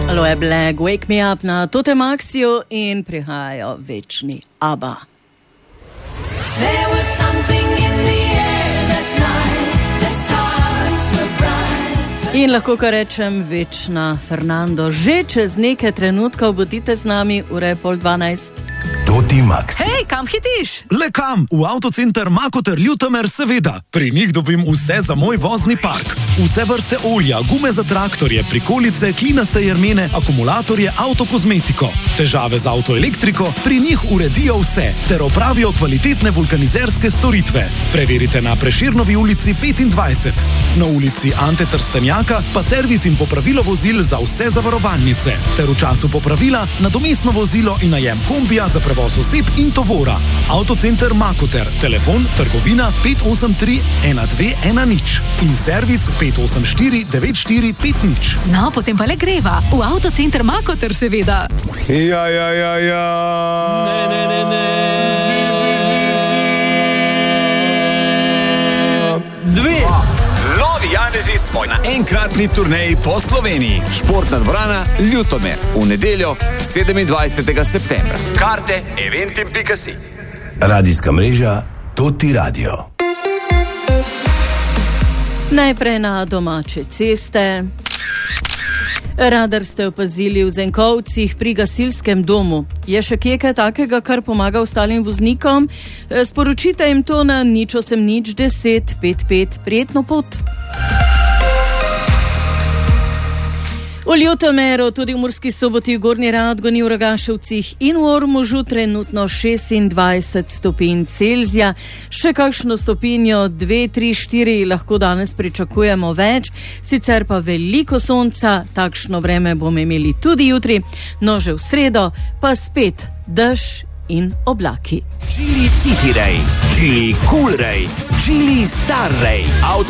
Aloe Black, Wake Me Up na Totem Maxiju in prihajajo večni ABBA. In lahko kar rečem večna Fernando. Že čez nekaj trenutkov bodite z nami, ura je 11:30. Toti Max. Hej, kam hitiš? Le kam? V avtocenter Makoter Ljutomer, seveda. Pri njih dobim vse za moj vozni park. Vse vrste olja, gume za traktorje, prikolice, klinaste jermene, akumulatorje, avtokozmetiko. Težave z avtoelektriko, pri njih uredijo vse, ter opravijo kvalitetne vulkanizerske storitve. Preverite na Prešernovi ulici 25. Na ulici Ante Trstenjaka pa servis in popravilo vozil za vse zavarovalnice. Ter v času popravila nadomestno vozilo in najem kombija za prevoz oseb in tovora. Avtocenter Makoter, telefon trgovina 583 1210 in servis 584 9450. No, potem pa le greva. V avtocenter Makoter, seveda. Ja. Dve. Novi Janezi smo na enkratni turneji po Sloveniji. Športna dvorana Ljutomer v nedeljo 27. septembra. Karte eventim.si. Radijska mreža Toti Radio. Najprej na domače ceste. Radar ste opazili v Zenkovcih pri gasilskem domu. Je še kje kaj takega, kar pomaga ostalim voznikom? Sporočite jim to na 080 10 55. Prijetno pot. V Ljutomeru, tudi v Murski Soboti, v Gornji Radgoni, v Rogaševcih in v Ormožu trenutno 26 stopinj Celzija. Še kakšno stopinjo, 2, 3, 4 lahko danes pričakujemo več, sicer pa veliko sonca, takšno vreme bomo imeli tudi jutri, no že v sredo pa spet dež in oblaki. Chili City Ray, Chili Cool Ray, Chili Star Ray.